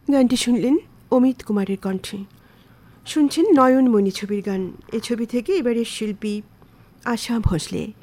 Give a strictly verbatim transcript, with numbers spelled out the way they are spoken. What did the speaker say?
গানটি শুনলেন অমিত কুমারের কণ্ঠে। শুনছেন নয়নমণি ছবির গান। এ ছবি থেকে এবারের শিল্পী আশা ভোসলে।